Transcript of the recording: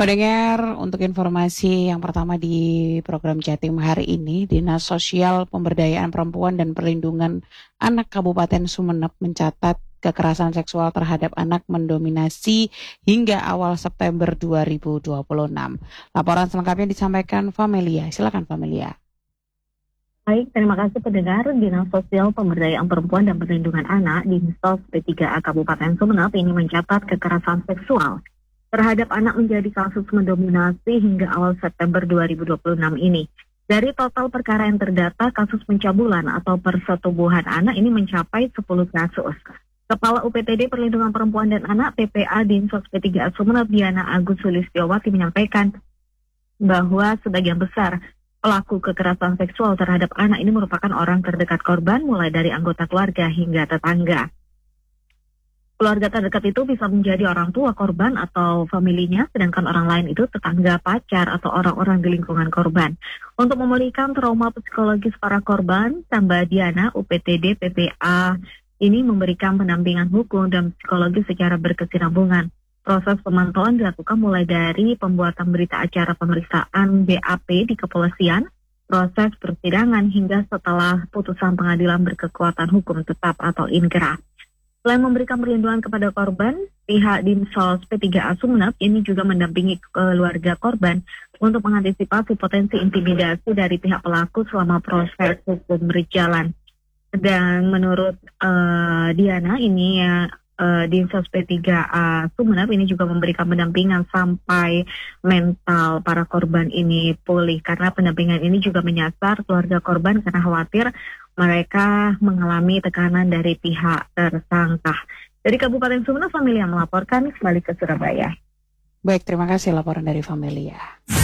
Pendengar, untuk informasi yang pertama di program Jatim hari ini, Dinas Sosial Pemberdayaan Perempuan dan Perlindungan Anak Kabupaten Sumeneb mencatat kekerasan seksual terhadap anak mendominasi hingga awal September 2026. Laporan selengkapnya disampaikan Familia. Silakan Familia. Baik, terima kasih pendengar. Dinas Sosial Pemberdayaan Perempuan dan Perlindungan Anak Dinsos P3A Kabupaten Sumeneb ini mencatat kekerasan seksual terhadap anak menjadi kasus mendominasi hingga awal September 2026 ini. Dari total perkara yang terdata, kasus pencabulan atau persetubuhan anak ini mencapai 10 kasus. Kepala UPTD Perlindungan Perempuan dan Anak PPA Dinsos P3A Sumeneb Diana Agus Sulistiowati menyampaikan bahwa sebagian besar pelaku kekerasan seksual terhadap anak ini merupakan orang terdekat korban, mulai dari anggota keluarga hingga tetangga. Keluarga terdekat itu bisa menjadi orang tua korban atau familinya, sedangkan orang lain itu tetangga, pacar, atau orang-orang di lingkungan korban. Untuk memulihkan trauma psikologis para korban, tambah Diana, UPTD PPA ini memberikan pendampingan hukum dan psikologi secara berkesinambungan. Proses pemantauan dilakukan mulai dari pembuatan berita acara pemeriksaan BAP di kepolisian, proses persidangan hingga setelah putusan pengadilan berkekuatan hukum tetap atau inkrah. Selain memberikan perlindungan kepada korban, pihak Dinsos P3A Sumeneb ini juga mendampingi keluarga korban untuk mengantisipasi potensi intimidasi dari pihak pelaku selama proses hukum berjalan. Dan menurut Diana ini Dinsos P3A Sumeneb ini juga memberikan pendampingan sampai mental para korban ini pulih, karena pendampingan ini juga menyasar keluarga korban karena khawatir mereka mengalami tekanan dari pihak tersangka. Dari Kabupaten Sumeneb, Familia melaporkan, kembali ke Surabaya. Baik, terima kasih laporan dari Familia.